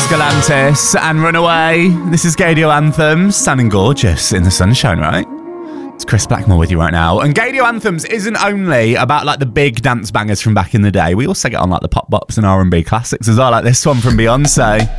Galantis and Runaway. This is Gaydio Anthems, sounding gorgeous in the sunshine, right? It's Chris Blackmore with you right now. And Gaydio Anthems isn't only about like the big dance bangers from back in the day. We also get on like the pop bops and R&B classics as well, like this one from Beyonce.